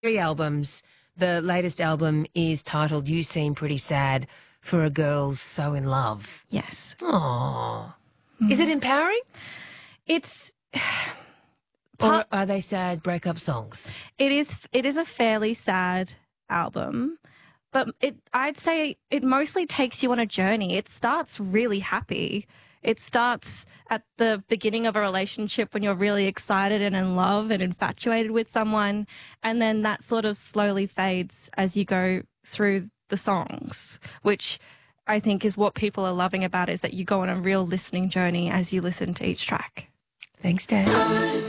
Three albums. The latest album is titled You Seem Pretty Sad for a Girl So in Love. Yes. Aww. Is it empowering? It's... Or are they sad breakup songs? It is a fairly sad album, but I'd say it mostly takes you on a journey. It starts really happy. It starts at the beginning of a relationship when you're really excited and in love and infatuated with someone, and then that sort of slowly fades as you go through the songs, which I think is what people are loving about it, is that you go on a real listening journey as you listen to each track. Thanks, Dan.